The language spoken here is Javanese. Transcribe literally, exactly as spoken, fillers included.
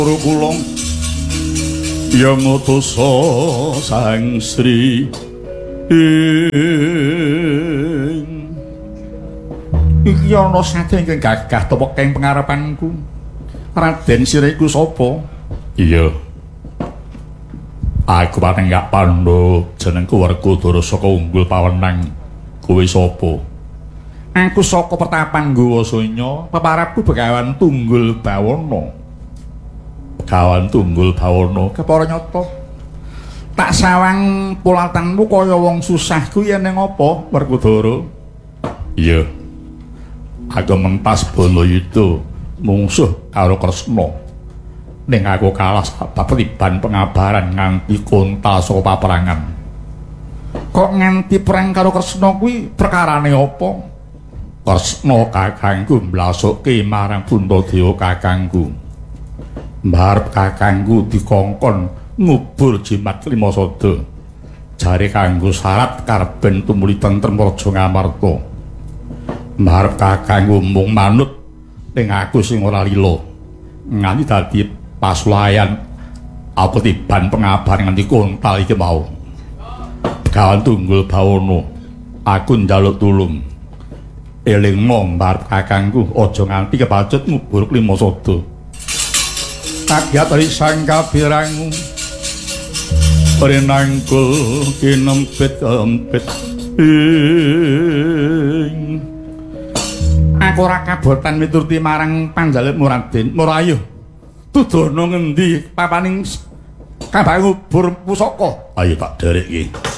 Guru kula yang ngutus Sang Sri iki ana saking gagah tepeng pengarepanku. Raden siriku sapa? Iya. Aku paling gak pandho jenengku Werkudara saka Unggul Pawenang. Kowe sapa? Aku saka Pertapan Gawasanya, peparapku Begawan Tunggul Bawana. Begawan Tunggul Bawana kepara nyata. Tak sawang pulatanmu kaya wong susah kuwi yen apa, Werkudara? Iya. Aku mentas Balayuda mungsuh karo Kresna. Ning aku kalah sebab tiban pengabaran nganti kontal saka paperangan. Kok nganti perang karo Kresna kuwi perkarane apa? Kresna kakangku mblasuke marang Puntadewa kakangku. Mbarep kakangku dikongkon ngubur jimat Klimasada. Jare kanggo syarat karben tumuli tentrem Raja Ngamarta. Mbarep kakangku mung manut ning aku sing ora lila. Nganti dadi pasulayan aku tiban pengabar nganti kontal iki mau. Begawan Tunggul Bawana, aku njaluk tulung. Eling mbarep kakangku aja nganti kebacut ngubur Klimasada. Kagiat risang kabirangu Perinangkul kinempit-empit ing aku ora kabotan miturti marang panjalukmu Raden. Murayuh tudono ngendi papaning kabang ngubur pusaka? Ayo tak derek iki.